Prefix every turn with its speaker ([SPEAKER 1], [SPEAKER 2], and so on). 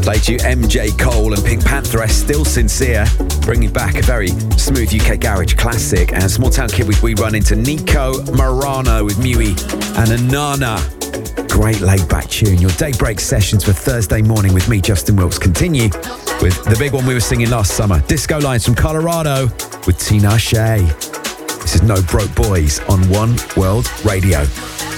[SPEAKER 1] Played you MJ Cole and Pink Pantheress, Still Sincere, bringing back a very smooth UK garage classic. And Small Town Kid, we run into Nico Morano with Mui and Anana. Great laid-back tune. Your daybreak sessions for Thursday morning with me, Justin Wilkes, continue with the big one we were singing last summer, Disco Lines from Colorado with Tina Shea. This is No Broke Boys on One World Radio.